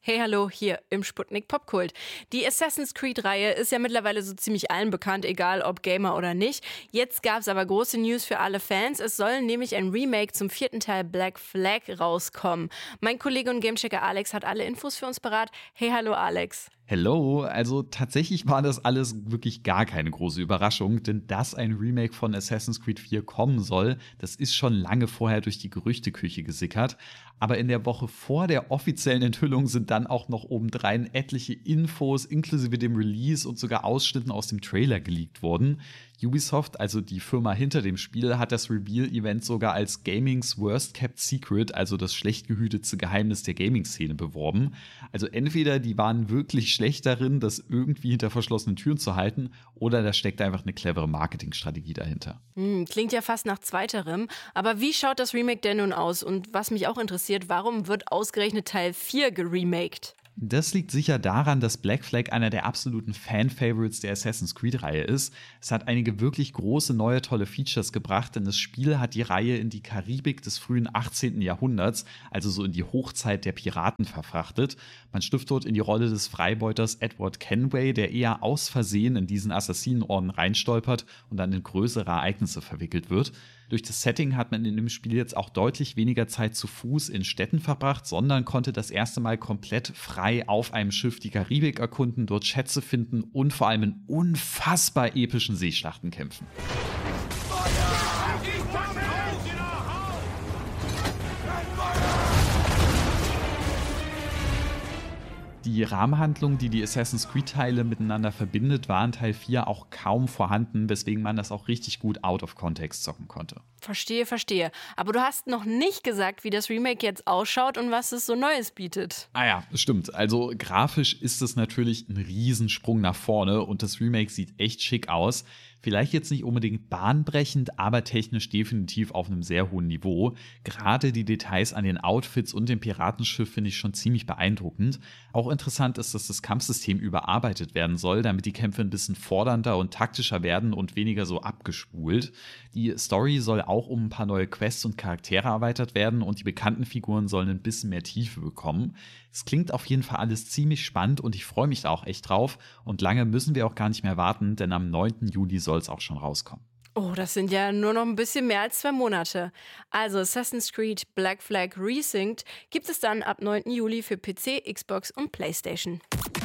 Hey, hallo, hier im Sputnik Popkult. Die Assassin's Creed-Reihe ist ja mittlerweile so ziemlich allen bekannt, egal ob Gamer oder nicht. Jetzt gab es aber große News für alle Fans. Es soll nämlich ein Remake zum 4. Teil Black Flag rauskommen. Mein Kollege und Gamechecker Alex hat alle Infos für uns parat. Hey, hallo Alex. Hello, also tatsächlich war das alles wirklich gar keine große Überraschung, denn dass ein Remake von Assassin's Creed 4 kommen soll, das ist schon lange vorher durch die Gerüchteküche gesickert. Aber in der Woche vor der offiziellen Enthüllung sind dann auch noch obendrein etliche Infos inklusive dem Release und sogar Ausschnitten aus dem Trailer geleakt worden. Ubisoft, also die Firma hinter dem Spiel, hat das Reveal-Event sogar als Gamings Worst Kept Secret, also das schlecht gehütete Geheimnis der Gaming-Szene, beworben. Also entweder die waren wirklich schlecht darin, das irgendwie hinter verschlossenen Türen zu halten, oder da steckt einfach eine clevere Marketingstrategie dahinter. Klingt ja fast nach zweiterem. Aber wie schaut das Remake denn nun aus? Und was mich auch interessiert, warum wird ausgerechnet Teil 4 geremaked? Das liegt sicher daran, dass Black Flag einer der absoluten Fan-Favorites der Assassin's Creed-Reihe ist. Es hat einige wirklich große, neue, tolle Features gebracht, denn das Spiel hat die Reihe in die Karibik des frühen 18. Jahrhunderts, also so in die Hochzeit der Piraten, verfrachtet. Man schlüpft dort in die Rolle des Freibeuters Edward Kenway, der eher aus Versehen in diesen Assassinenorden reinstolpert und dann in größere Ereignisse verwickelt wird. Durch das Setting hat man in dem Spiel jetzt auch deutlich weniger Zeit zu Fuß in Städten verbracht, sondern konnte das erste Mal komplett frei auf einem Schiff die Karibik erkunden, dort Schätze finden und vor allem in unfassbar epischen Seeschlachten kämpfen. Die Rahmenhandlung, die Assassin's Creed-Teile miteinander verbindet, war in Teil 4 auch kaum vorhanden, weswegen man das auch richtig gut out of context zocken konnte. Verstehe. Aber du hast noch nicht gesagt, wie das Remake jetzt ausschaut und was es so Neues bietet. Ah ja, stimmt. Also grafisch ist es natürlich ein Riesensprung nach vorne und das Remake sieht echt schick aus. Vielleicht jetzt nicht unbedingt bahnbrechend, aber technisch definitiv auf einem sehr hohen Niveau. Gerade die Details an den Outfits und dem Piratenschiff finde ich schon ziemlich beeindruckend. Auch interessant ist, dass das Kampfsystem überarbeitet werden soll, damit die Kämpfe ein bisschen fordernder und taktischer werden und weniger so abgespult. Die Story soll auch um ein paar neue Quests und Charaktere erweitert werden und die bekannten Figuren sollen ein bisschen mehr Tiefe bekommen. Es klingt auf jeden Fall alles ziemlich spannend und ich freue mich da auch echt drauf. Und lange müssen wir auch gar nicht mehr warten, denn am 9. Juli soll es auch schon rauskommen. Oh, das sind ja nur noch ein bisschen mehr als 2 Monate. Also Assassin's Creed Black Flag Resynced gibt es dann ab 9. Juli für PC, Xbox und PlayStation.